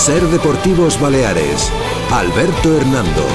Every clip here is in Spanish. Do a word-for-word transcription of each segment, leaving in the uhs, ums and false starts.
Ser Deportivos Baleares. Alberto Hernando.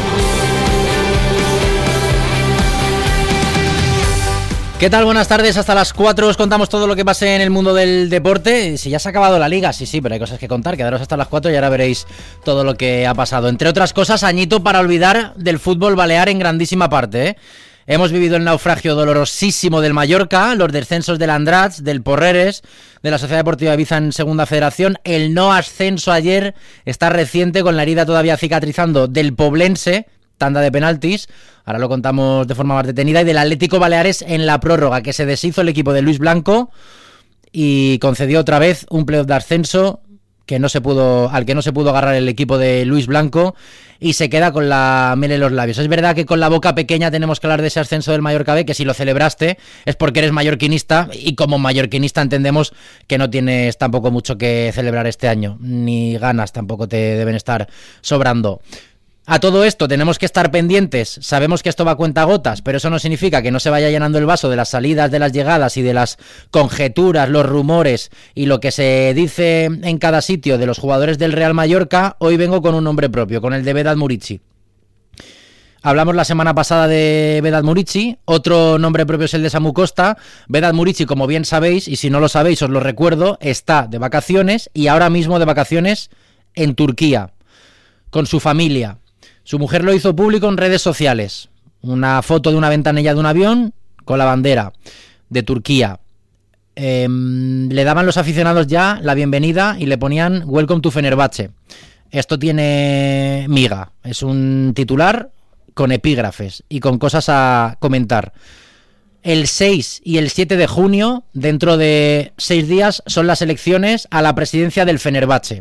¿Qué tal? Buenas tardes, hasta las cuatro os contamos todo lo que pase en el mundo del deporte. Si ya se ha acabado la liga, sí, sí, pero hay cosas que contar, quedaros hasta las cuatro y ahora veréis todo lo que ha pasado. Entre otras cosas, añito para olvidar del fútbol balear en grandísima parte, ¿eh? Hemos vivido el naufragio dolorosísimo del Mallorca, los descensos del Andratx, del Porreres, de la Sociedad Deportiva Ibiza en Segunda Federación, el no ascenso ayer está reciente con la herida todavía cicatrizando del Poblense, tanda de penaltis, ahora lo contamos de forma más detenida, y del Atlético Baleares en la prórroga, que se deshizo el equipo de Luis Blanco y concedió otra vez un playoff de ascenso que no se pudo, al que no se pudo agarrar el equipo de Luis Blanco y se queda con la miel en los labios. Es verdad que con la boca pequeña tenemos que hablar de ese ascenso del Mallorca B, que si lo celebraste es porque eres mallorquinista y como mallorquinista entendemos que no tienes tampoco mucho que celebrar este año, ni ganas tampoco te deben estar sobrando. A todo esto tenemos que estar pendientes, sabemos que esto va a cuentagotas, pero eso no significa que no se vaya llenando el vaso de las salidas, de las llegadas y de las conjeturas, los rumores y lo que se dice en cada sitio de los jugadores del Real Mallorca. Hoy vengo con un nombre propio, con el de Vedat Murici. Hablamos la semana pasada de Vedat Murici, otro nombre propio es el de Samu Costa. Vedat Murici, como bien sabéis, y si no lo sabéis os lo recuerdo, está de vacaciones y ahora mismo de vacaciones en Turquía, con su familia. Su mujer lo hizo público en redes sociales. Una foto de una ventanilla de un avión con la bandera de Turquía. Eh, le daban los aficionados ya la bienvenida y le ponían Welcome to Fenerbahce. Esto tiene miga. Es un titular con epígrafes y con cosas a comentar. El seis y el siete de junio, dentro de seis días, son las elecciones a la presidencia del Fenerbahce.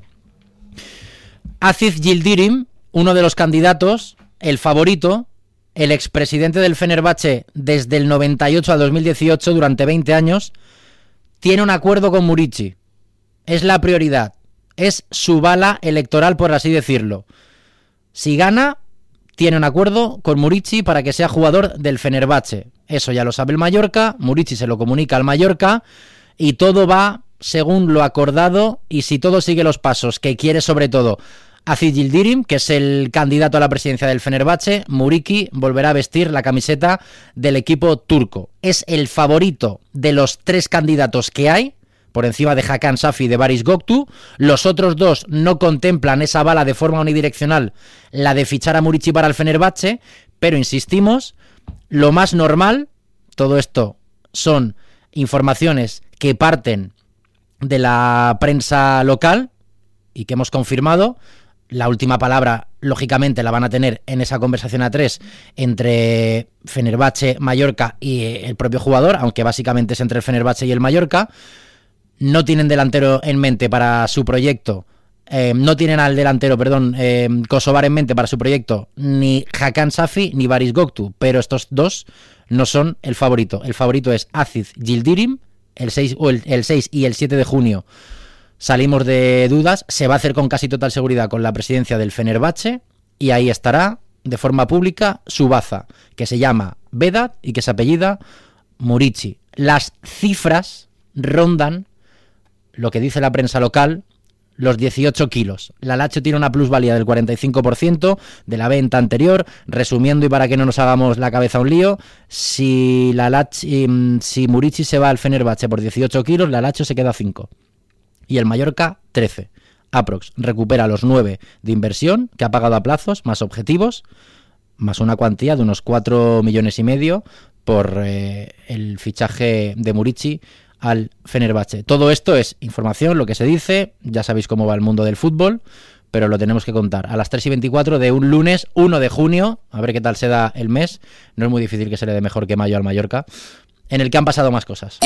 Aziz Yildirim, uno de los candidatos, el favorito, el expresidente del Fenerbahce desde el noventa y ocho al dos mil dieciocho, durante veinte años, tiene un acuerdo con Murici. Es la prioridad. Es su bala electoral, por así decirlo. Si gana, tiene un acuerdo con Murici para que sea jugador del Fenerbahce. Eso ya lo sabe el Mallorca, Murici se lo comunica al Mallorca y todo va según lo acordado, y si todo sigue los pasos que quiere sobre todo Aziz Yildirim, que es el candidato a la presidencia del Fenerbahce, Murici volverá a vestir la camiseta del equipo turco. Es el favorito de los tres candidatos que hay, por encima de Hakan Safi y de Baris Göktuğ. Los otros dos no contemplan esa bala de forma unidireccional, la de fichar a Murici para el Fenerbahce, pero insistimos, lo más normal, todo esto son informaciones que parten de la prensa local y que hemos confirmado. La última palabra, lógicamente, la van a tener en esa conversación a tres entre Fenerbahce, Mallorca y el propio jugador, aunque básicamente es entre el Fenerbahce y el Mallorca. No tienen delantero en mente para su proyecto, eh, no tienen al delantero, perdón, eh, kosovar en mente para su proyecto, ni Hakan Safi ni Baris Göktuğ, pero estos dos no son el favorito. El favorito es Aziz Yildirim, el seis, o el, el seis y el siete de junio. Salimos de dudas, se va a hacer con casi total seguridad con la presidencia del Fenerbahce y ahí estará de forma pública su baza, que se llama Vedat y que se apellida Murici. Las cifras rondan, lo que dice la prensa local, los dieciocho kilos. La Lazio tiene una plusvalía del cuarenta y cinco por ciento de la venta anterior. Resumiendo y para que no nos hagamos la cabeza un lío, si, la Lazio, si Murici se va al Fenerbahce por dieciocho kilos, la Lazio se queda cinco. Y el Mallorca, trece. Aprox recupera los nueve de inversión que ha pagado a plazos, más objetivos, más una cuantía de unos cuatro millones y medio por eh, el fichaje de Murici al Fenerbahce. Todo esto es información, lo que se dice, ya sabéis cómo va el mundo del fútbol, pero lo tenemos que contar. A las tres y veinticuatro de un lunes uno de junio, a ver qué tal se da el mes, no es muy difícil que se le dé mejor que mayo al Mallorca, en el que han pasado más cosas.